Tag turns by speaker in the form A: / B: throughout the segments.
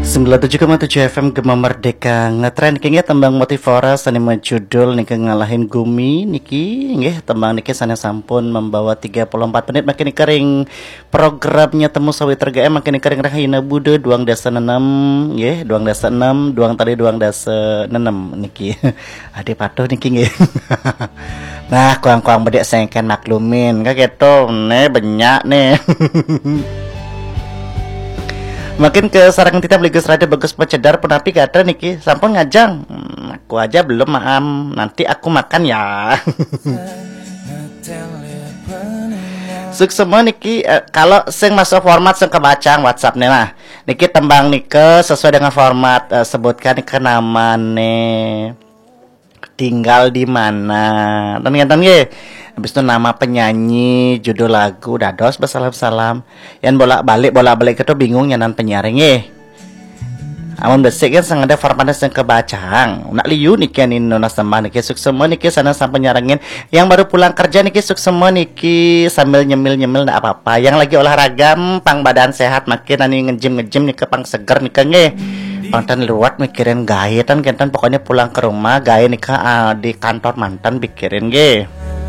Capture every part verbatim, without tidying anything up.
A: sembilan puluh tujuh koma tujuh F M Gema Merdeka ngetren kayaknya tembang Motivora sanima judul niki ngalahin Gumi niki nggih tembang niki sana sampun membawa tiga puluh empat menit makin kering programnya temu sawi terga makin kering rahina bude duang dasa enam nggih duang dasa enam duang tadi duang dasa enam niki ade patuh niki nggih nah kuang-kuang bedek sengken maklumin kageto ne banyak nih makin ke sarang kita beli gus rada bagus pecedar penapi kata niki sampun ngajang hmm, aku aja belum maam nanti aku makan ya suk semua niki eh, kalau sing masuk format sing kebacang WhatsApp nih lah niki tembang nike sesuai dengan format eh, sebutkan nike nama nih tinggal di mana dan ngantan nggih habis itu nama penyanyi judul lagu dados bersalam-salam yang bolak-balik bolak-balik itu bingung nyanan penyaring nggih amun besik kan sang ada formatnya sing kebacang nak liu niki nih nona sembah niki suk semua niki sana sampai nyarangin yang baru pulang kerja niki suk semua niki sambil nyemil-nyemil ndak apa-apa yang lagi olahraga pang badan sehat makin ani ngejim-ngejim niki pang seger niki nggih mantan luat mikirin gaya tan kentan pokoknya pulang ke rumah gaya nikah uh, di kantor mantan pikirin ge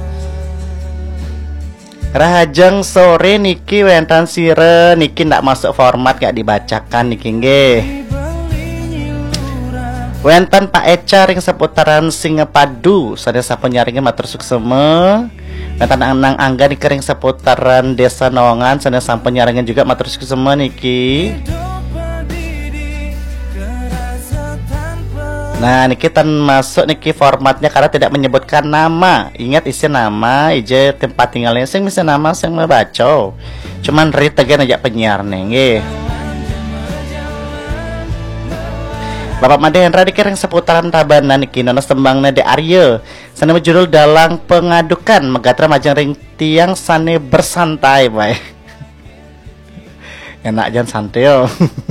A: rahajeng sore niki wentan sire niki ndak masuk format gak dibacakan niki ge wentan Pak Eca ring seputaran Singapadu sada sapa nyaringnya matur suksema wentan Anang Angga niki ring seputaran Desa Nawangan sada sapa nyaringnya juga matur suksema niki. Nah, niki tan masuk niki formatnya karena tidak menyebutkan nama. Ingat isi nama, ije tempat tinggalnya sing bisa nama sing membaca. Cuman read aja aja penyiar nggih. Bapak Made Hendra dikiring seputaran Tabanan niki nonos tembangna de Arya. Sana judul dalang pengadukan megatra majeng ring tiang sane bersantai bae. Enak jan santai yo.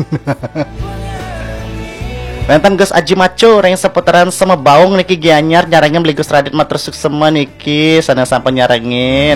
A: Bentan Gus Aji Maco yang seputaran sama baung niki gianyar nyarangin beli Gus Radit matur suksema niki sana sampai nyarangin.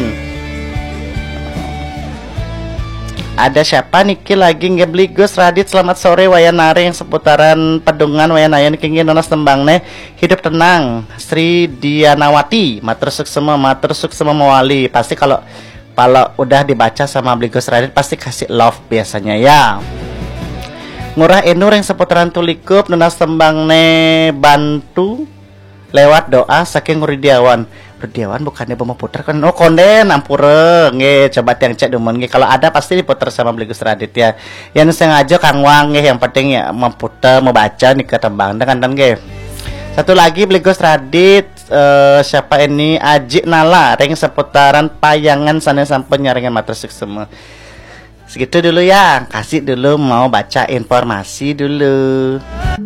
A: Ada siapa niki lagi nggak beli Gus Radit selamat sore wayanare yang seputaran Pedungan wayanaya niki nggih nonos tembang hidup tenang Sri Dianawati matur suksema matur suksema mawali pasti kalau kalau udah dibaca sama beli Gus Radit pasti kasih love biasanya ya. Ngurah Enur yang seputaran Tulikup nunas tembang ne bantu lewat doa saking Rudiawan. Rudiawan bukannya mau putar kan? Oh konden ampure nge coba tiang cek dumun nge kalau ada pasti diputar sama beli Gus Radit ya. Yang sengaja Kang Wang nge yang penting ya memputar mau baca nih ke tembang dengan dan nge. Satu lagi beli Gus Radit uh, siapa ini Aji Nala ring seputaran Payangan sana sampai nyaringan matrasik semua. Segitu dulu ya, kasih dulu mau baca informasi dulu.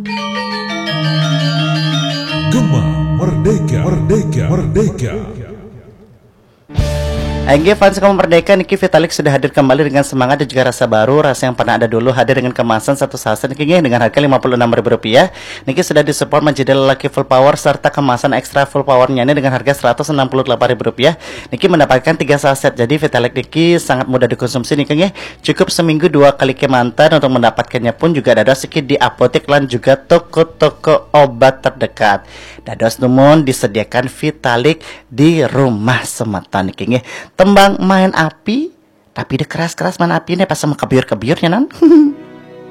B: Gema Merdeka, Merdeka, Merdeka.
A: Anggi fans kamu Merdeka, Niki Vitalik sudah hadir kembali dengan semangat dan juga rasa baru. Rasa yang pernah ada dulu hadir dengan kemasan satu saset Niki dengan harga lima puluh enam ribu rupiah. Niki sudah disupport menjadi lelaki full power serta kemasan ekstra full powernya ini dengan harga seratus enam puluh delapan ribu rupiah. Niki mendapatkan tiga saset. Jadi Vitalik Niki sangat mudah dikonsumsi Niki. Cukup seminggu dua kali kemantan. Untuk mendapatkannya pun juga dados sedikit di apotek dan juga toko-toko obat terdekat. Dados numun disediakan Vitalik di rumah semata Niki. Tembang main api tapi dia keras-keras main api nih pas sama kebiur-kebiurnya nan